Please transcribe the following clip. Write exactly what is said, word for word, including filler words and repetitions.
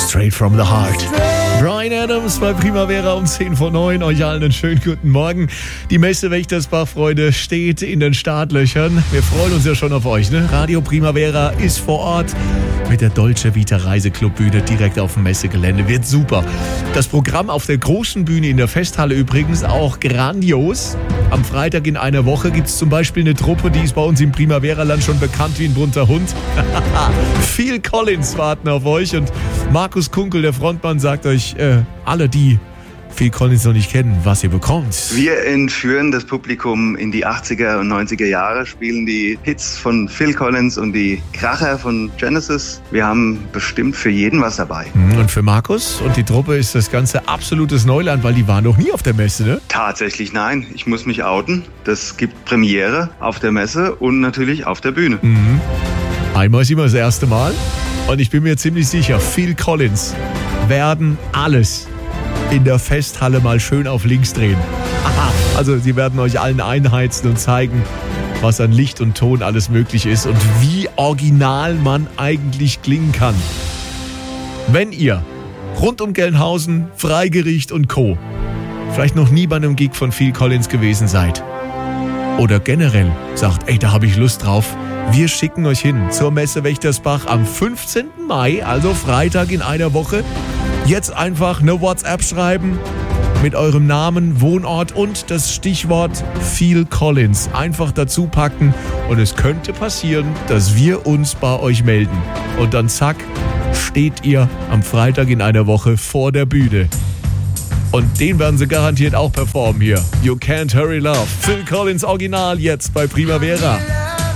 Straight from the Heart. Bryan Adams bei Primavera um zehn vor neun. Euch allen einen schönen guten Morgen. Die Messe Wächtersbach, Freunde, steht in den Startlöchern. Wir freuen uns ja schon auf euch, ne? Radio Primavera ist vor Ort mit der Dolce Vita Reiseclubbühne direkt auf dem Messegelände. Wird super. Das Programm auf der großen Bühne in der Festhalle übrigens auch grandios. Am Freitag in einer Woche gibt es zum Beispiel eine Truppe, die ist bei uns im Primavera-Land schon bekannt wie ein bunter Hund. Phil Collins warten auf euch und Markus Kunkel, der Frontmann, sagt euch, äh, alle, die Phil Collins noch nicht kennen, was ihr bekommt. Wir entführen das Publikum in die achtziger und neunziger Jahre, spielen die Hits von Phil Collins und die Kracher von Genesis. Wir haben bestimmt für jeden was dabei. Und für Markus und die Truppe ist das Ganze absolutes Neuland, weil die waren noch nie auf der Messe, ne? Tatsächlich nein. Ich muss mich outen. Das gibt Premiere auf der Messe und natürlich auf der Bühne. Mhm. Einmal ist immer das erste Mal. Und ich bin mir ziemlich sicher, Phil Collins werden alles in der Festhalle mal schön auf links drehen. Aha. Also sie werden euch allen einheizen und zeigen, was an Licht und Ton alles möglich ist und wie original man eigentlich klingen kann. Wenn ihr rund um Gelnhausen, Freigericht und Co. vielleicht noch nie bei einem Gig von Phil Collins gewesen seid oder generell sagt, ey, da habe ich Lust drauf, wir schicken euch hin zur Messe Wächtersbach am fünfzehnten Mai, also Freitag in einer Woche. Jetzt einfach eine WhatsApp schreiben mit eurem Namen, Wohnort und das Stichwort Phil Collins. Einfach dazu packen und es könnte passieren, dass wir uns bei euch melden. Und dann zack, steht ihr am Freitag in einer Woche vor der Bühne. Und den werden sie garantiert auch performen hier. You Can't Hurry Love. Phil Collins Original jetzt bei Primavera.